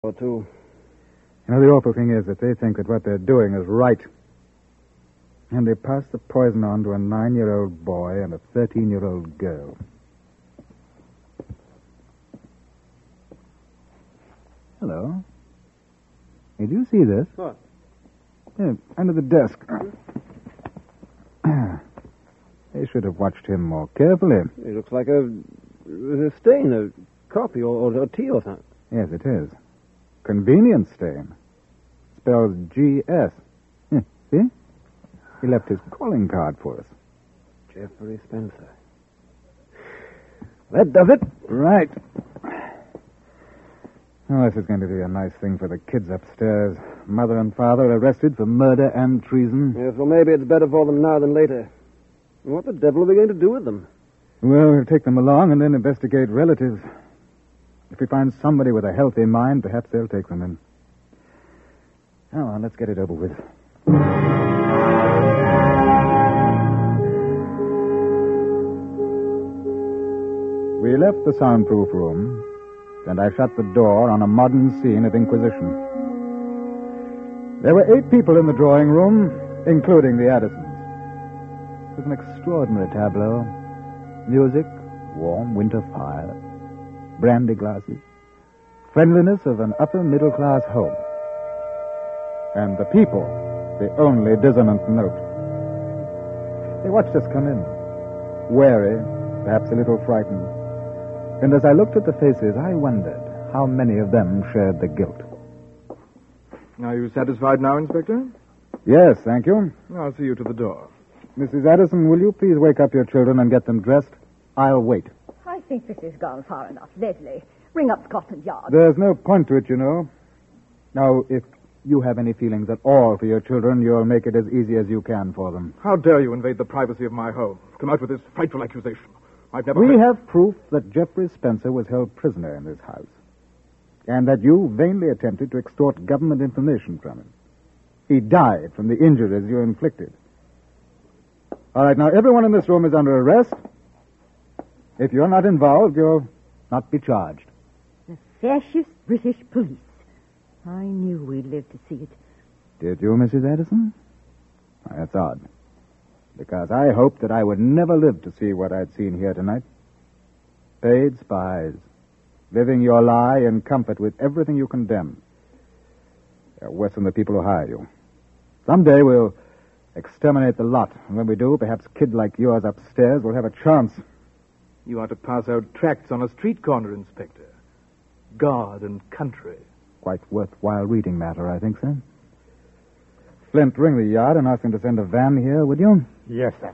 or two. You know, the awful thing is that they think that what they're doing is right. And they pass the poison on to a 9-year-old boy and a 13-year-old girl. Hello. Did you see this? What? Yeah, under the desk. They should have watched him more carefully. It looks like a stain, a coffee or tea or something. Yes, it is. Convenience stain. Spells G.S. See? He left his calling card for us. Jeffrey Spencer. That does it. Right. Oh, this is going to be a nice thing for the kids upstairs. Mother and father arrested for murder and treason. Yes, well, maybe it's better for them now than later. What the devil are we going to do with them? Well, we'll take them along and then investigate relatives. If we find somebody with a healthy mind, perhaps they'll take them in. Come on, let's get it over with. We left the soundproof room, and I shut the door on a modern scene of Inquisition. There were 8 people in the drawing room, including the Addisons. It was an extraordinary tableau. Music, warm winter fire, brandy glasses, friendliness of an upper-middle-class home. And the people, the only dissonant note. They watched us come in, wary, perhaps a little frightened. And as I looked at the faces, I wondered how many of them shared the guilt. Are you satisfied now, Inspector? Yes, thank you. I'll see you to the door. Mrs. Addison, will you please wake up your children and get them dressed? I'll wait. I think this has gone far enough. Leslie, ring up Scotland Yard. There's no point to it, you know. Now, if you have any feelings at all for your children, you'll make it as easy as you can for them. How dare you invade the privacy of my home? Come out with this frightful accusation. I've never... We have proof that Jeffrey Spencer was held prisoner in this house, and that you vainly attempted to extort government information from him. He died from the injuries you inflicted. All right, now, everyone in this room is under arrest. If you're not involved, you'll not be charged. The fascist British police. I knew we'd live to see it. Did you, Mrs. Addison? That's odd. Because I hoped that I would never live to see what I'd seen here tonight. Paid spies, living your lie in comfort with everything you condemn. They're worse than the people who hire you. Someday we'll exterminate the lot. And when we do, perhaps a kid like yours upstairs will have a chance. You ought to pass out tracts on a street corner, Inspector. God and country. Quite worthwhile reading matter, I think, sir. Flint, ring the yard and ask them to send a van here, would you? Yes, sir.